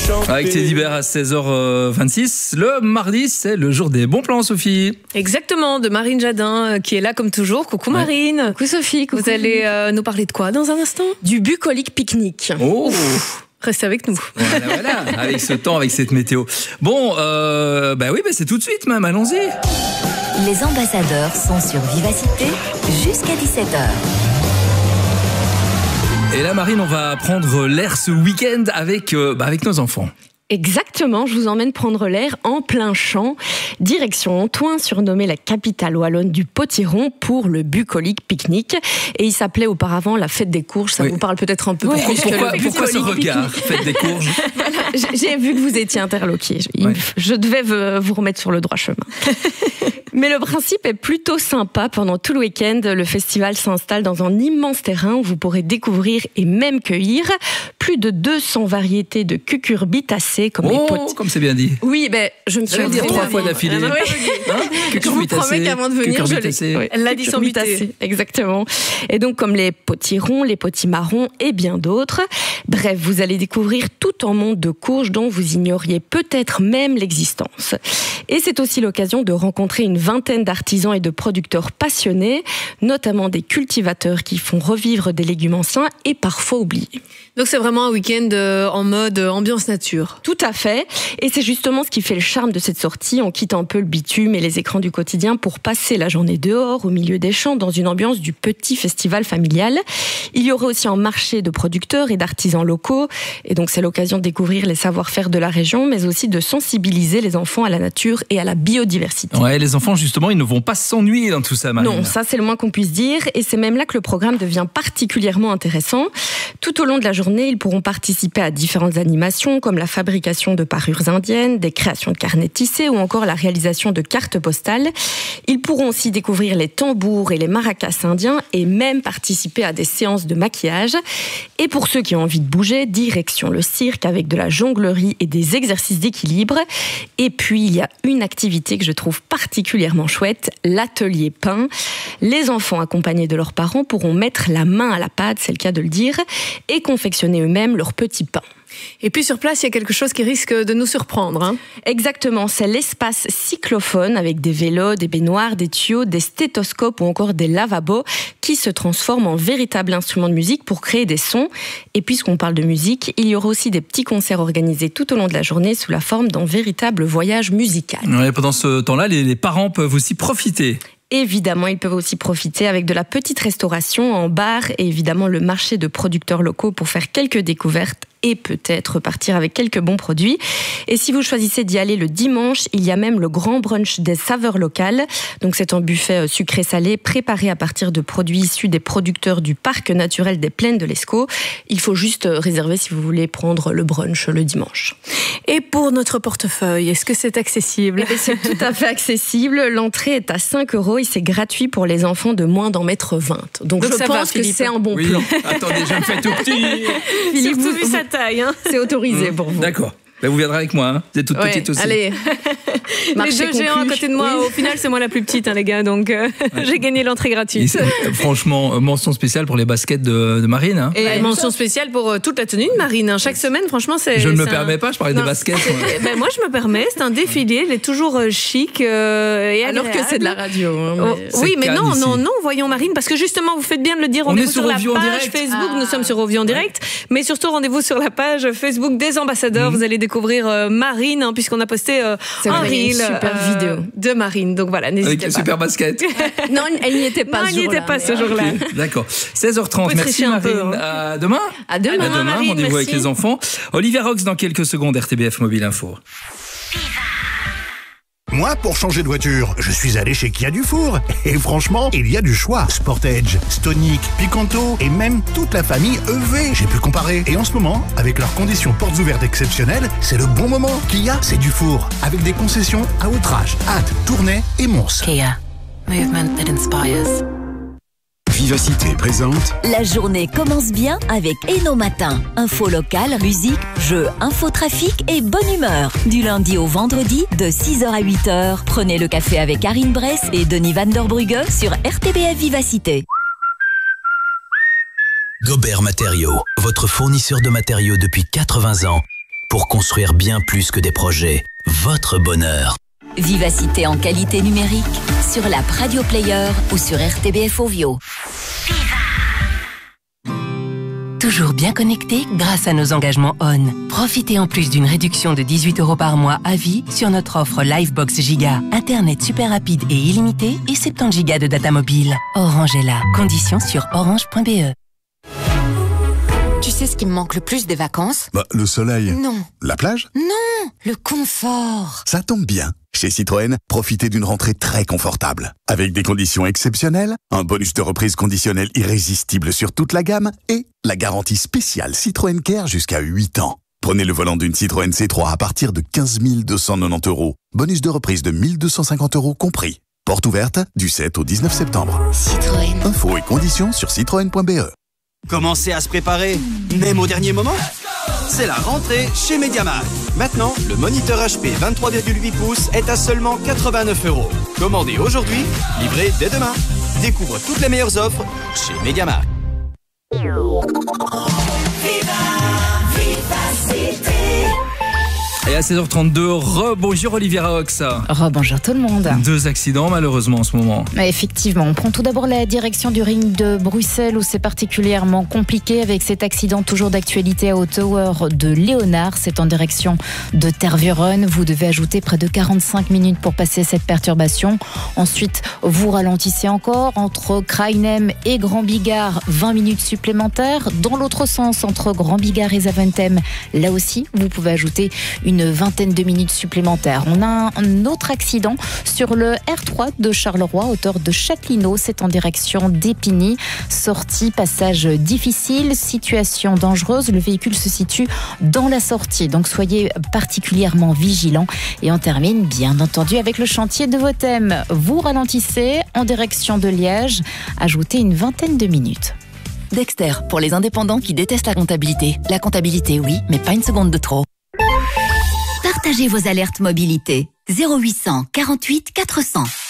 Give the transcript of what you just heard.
chanter. Avec Teddy Bear à 16h26. Le mardi, c'est le jour des bons plans, Sophie. Exactement, de Marine Jadin qui est là comme toujours. Coucou Marine. Coucou Sophie. Vous allez nous parler de quoi dans un instant? Du bucolique pique-nique. Oh. Restez avec nous. Voilà, avec ce temps, avec cette météo. Bon, c'est tout de suite même, allons-y. Les ambassadeurs sont sur Vivacité jusqu'à 17h. Et là, Marine, on va prendre l'air ce week-end avec nos enfants. Exactement, je vous emmène prendre l'air en plein champ. Direction Antoing, surnommée la capitale wallonne du potiron pour le bucolique pique-nique. Et il s'appelait auparavant la fête des courges. Ça vous parle peut-être un peu plus que le Pourquoi ce bucolique regard, fête des courges? Voilà, j'ai vu que vous étiez interloqué. Je devais vous remettre sur le droit chemin. Mais le principe est plutôt sympa. Pendant tout le week-end, le festival s'installe dans un immense terrain où vous pourrez découvrir et même cueillir plus de 200 variétés de cucurbitacées comme les potes. Comme c'est bien dit. Oui, je me suis dire 3 fois d'affilée. Je vous promets qu'avant de venir, elle l'a dit sans biter. Exactement. Et donc, comme les potirons, les potimarrons et bien d'autres. Bref, vous allez découvrir tout un monde de courges dont vous ignoriez peut-être même l'existence. Et c'est aussi l'occasion de rencontrer une vingtaine d'artisans et de producteurs passionnés, notamment des cultivateurs qui font revivre des légumes anciens et parfois oubliés. Donc c'est vraiment un week-end en mode ambiance nature. Tout à fait. Et c'est justement ce qui fait le charme de cette sortie. On quitte un peu le bitume et les écrans du quotidien pour passer la journée dehors, au milieu des champs, dans une ambiance du petit festival familial. Il y aura aussi un marché de producteurs et d'artisans locaux. Et donc c'est l'occasion de découvrir les savoir-faire de la région, mais aussi de sensibiliser les enfants à la nature et à la biodiversité. Ouais, les enfants, justement, ils ne vont pas s'ennuyer dans tout ça, Marine. Non, ça c'est le moins qu'on puisse dire. Et c'est même là que le programme devient particulièrement intéressant. Tout au long de la journée, ils pourront participer à différentes animations comme la fabrication de parures indiennes, des créations de carnets tissés ou encore la réalisation de cartes postales. Ils pourront aussi découvrir les tambours et les maracas indiens et même participer à des séances de maquillage. Et pour ceux qui ont envie de bouger, direction le cirque avec de la jonglerie et des exercices d'équilibre. Et puis il y a une activité que je trouve particulièrement chouette, l'atelier pain. Les enfants accompagnés de leurs parents pourront mettre la main à la pâte, c'est le cas de le dire, et confectionner eux-mêmes leurs petits pains. Et puis sur place, il y a quelque chose qui risque de nous surprendre. Exactement, c'est l'espace cyclophone avec des vélos, des baignoires, des tuyaux, des stéthoscopes ou encore des lavabos qui se transforment en véritables instruments de musique pour créer des sons. Et puisqu'on parle de musique, il y aura aussi des petits concerts organisés tout au long de la journée sous la forme d'un véritable voyage musical. Ouais, pendant ce temps-là, les parents peuvent aussi profiter. Évidemment, ils peuvent aussi profiter avec de la petite restauration en bar et évidemment le marché de producteurs locaux pour faire quelques découvertes et peut-être partir avec quelques bons produits. Et si vous choisissez d'y aller le dimanche, il y a même le grand brunch des saveurs locales. Donc c'est un buffet sucré-salé préparé à partir de produits issus des producteurs du parc naturel des Plaines de l'Escaut. Il faut juste réserver si vous voulez prendre le brunch le dimanche. Et pour notre portefeuille, est-ce que c'est accessible? C'est tout à fait accessible. L'entrée est à 5 € et c'est gratuit pour les enfants de moins d'1,20 m. Donc je pense que c'est un bon plan. Attendez, je me fais tout petit. Philippe, vous vu sa taille, hein. C'est autorisé pour vous. D'accord. Vous viendrez avec moi, hein. Vous êtes toute petite aussi. Allez, les deux géants à côté de moi, au final c'est moi la plus petite, les gars, donc j'ai gagné l'entrée gratuite. Franchement, mention spéciale pour les baskets de Marine. Hein. Et mention spéciale pour toute la tenue de Marine. Hein. Chaque semaine, franchement, c'est... Je ne me permets pas, je parlais des baskets. Moi, je me permets, c'est un défilé, il est toujours chic et alors que c'est de la radio. Hein, oui, mais non, voyons Marine, parce que justement, vous faites bien de le dire, rendez-vous sur la page Facebook, nous sommes sur Ovie en direct, mais surtout rendez-vous sur la page Facebook des ambassadeurs, vous allez découvrir Marine, puisqu'on a posté un reel vidéo de Marine. Donc voilà, n'hésitez pas. Avec super basket. Non, elle n'y était pas. Non, elle n'y était pas ce jour-là. Okay. D'accord. 16h30. Merci Marine. À demain. À demain. Marine, rendez-vous avec les enfants. Olivia Rox dans quelques secondes. RTBF Mobile Info. Moi, pour changer de voiture, je suis allé chez Kia Dufour. Et franchement, il y a du choix. Sportage, Stonic, Picanto et même toute la famille EV. J'ai pu comparer. Et en ce moment, avec leurs conditions portes ouvertes exceptionnelles, c'est le bon moment. Kia, c'est Dufour. Avec des concessions à outrage, Hâte, Tournai et Mons. Kia. Movement that inspires. Vivacité présente. La journée commence bien avec Eno Matin. Info locale, musique, jeux, infotrafic et bonne humeur. Du lundi au vendredi, de 6h à 8h. Prenez le café avec Karine Bress et Denis Van der Brugge sur RTBF Vivacité. Gobert Matériaux, votre fournisseur de matériaux depuis 80 ans. pour construire bien plus que des projets. Votre bonheur. Vivacité en qualité numérique sur l'app Radio Player ou sur RTBF Ovio. Toujours bien connecté grâce à nos engagements ON. Profitez en plus d'une réduction de 18 € par mois à vie sur notre offre Livebox Giga. Internet super rapide et illimité et 70 Go de data mobile. Orange est là. Conditions sur orange.be. Tu sais ce qui me manque le plus des vacances ? Le soleil. Non. La plage ? Non, le confort. Ça tombe bien. Chez Citroën, profitez d'une rentrée très confortable. Avec des conditions exceptionnelles, un bonus de reprise conditionnel irrésistible sur toute la gamme et la garantie spéciale Citroën Care jusqu'à 8 ans. Prenez le volant d'une Citroën C3 à partir de 15 290 €. Bonus de reprise de 1 250 € compris. Porte ouverte du 7 au 19 septembre. Citroën. Infos et conditions sur citroën.be. Commencez à se préparer, même au dernier moment. C'est la rentrée chez MediaMarkt. Maintenant, le moniteur HP 23,8 pouces est à seulement 89 €. Commandez aujourd'hui, livré dès demain. Découvre toutes les meilleures offres chez MediaMarkt. Et à 16h32, rebonjour Olivier Rox. Rebonjour tout le monde. 2 accidents malheureusement en ce moment. Effectivement, on prend tout d'abord la direction du ring de Bruxelles où c'est particulièrement compliqué avec cet accident toujours d'actualité à Haute-Tower de Léonard. C'est en direction de Tervuren. Vous devez ajouter près de 45 minutes pour passer cette perturbation. Ensuite, vous ralentissez encore entre Krainem et Grand Bigard, 20 minutes supplémentaires. Dans l'autre sens, entre Grand Bigard et Zaventem, là aussi, vous pouvez ajouter une vingtaine de minutes supplémentaires. On a un autre accident sur le R3 de Charleroi, hauteur de Châtelineau. C'est en direction d'Épigny. Sortie, passage difficile, situation dangereuse. Le véhicule se situe dans la sortie. Donc soyez particulièrement vigilants. Et on termine bien entendu avec le chantier de Votem. Vous ralentissez en direction de Liège. Ajoutez une vingtaine de minutes. Dexter, pour les indépendants qui détestent la comptabilité. La comptabilité, oui, mais pas une seconde de trop. Partagez vos alertes mobilité. 0800 48 400.